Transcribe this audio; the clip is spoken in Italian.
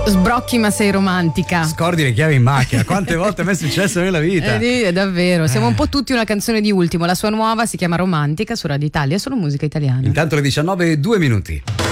Sbrocchi ma sei romantica. Scordi le chiavi in macchina. Quante volte mi è successo nella vita? Davvero, siamo un po' tutti una canzone di Ultimo. La sua nuova si chiama Romantica su Radio Italia, solo musica italiana. Intanto le 19:02.